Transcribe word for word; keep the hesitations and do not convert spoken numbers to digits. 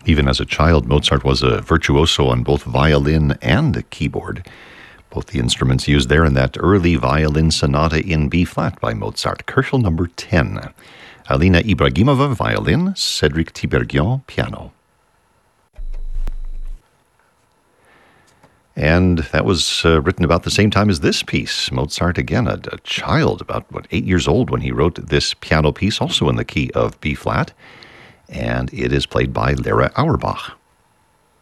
Even as a child, Mozart was a virtuoso on both violin and keyboard. Both the instruments used there in that early violin sonata in B-flat by Mozart, Koelschel number ten. Alina Ibragimova, violin, Cedric Tiberghien, piano. And that was uh, written about the same time as this piece. Mozart, again, a, a child, about, what, eight years old when he wrote this piano piece, also in the key of B-flat. And it is played by Lara Auerbach.